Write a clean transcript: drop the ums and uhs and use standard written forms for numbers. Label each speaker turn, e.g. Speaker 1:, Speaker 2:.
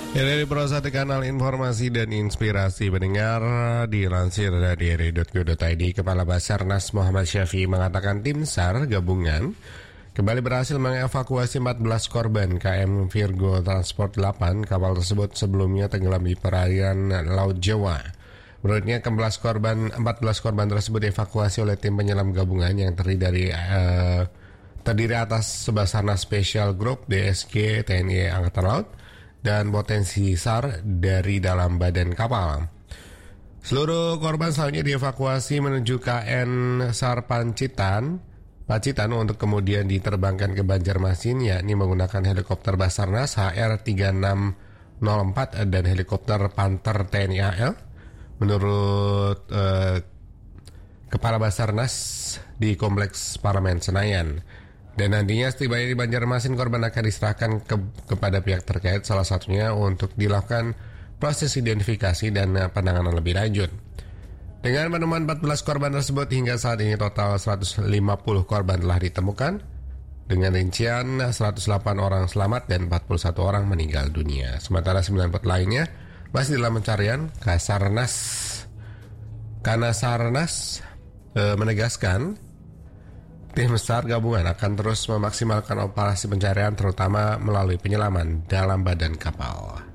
Speaker 1: Ya, dari Prosati Kanal Informasi dan Inspirasi pendengar, dilansir dari ri.go.id, Kepala Basarnas Muhammad Syafi'i mengatakan tim SAR gabungan kembali berhasil mengevakuasi 14 korban KM Virgo Transport 8. Kapal tersebut sebelumnya tenggelam di perairan Laut Jawa. Menurutnya 14 korban tersebut dievakuasi oleh tim penyelam gabungan yang terdiri atas Basarnas Special Group, BSG, TNI Angkatan Laut, dan potensi SAR dari dalam badan kapal. Seluruh korban selanjutnya dievakuasi menuju KN SAR Pacitan untuk kemudian diterbangkan ke Banjarmasin, yakni menggunakan helikopter Basarnas HR-3604 dan helikopter Panther TNI AL. Menurut Kepala Basarnas di Kompleks Parlemen Senayan. Dan nantinya setibanya di Banjarmasin, korban akan diserahkan kepada pihak terkait, salah satunya untuk dilakukan proses identifikasi dan penanganan lebih lanjut. Dengan penemuan 14 korban tersebut, hingga saat ini total 150 korban telah ditemukan, dengan rincian 108 orang selamat dan 41 orang meninggal dunia. Sementara 94 lainnya masih dalam pencarian. Kanasarnas menegaskan tim SAR gabungan akan terus memaksimalkan operasi pencarian, terutama melalui penyelaman dalam badan kapal.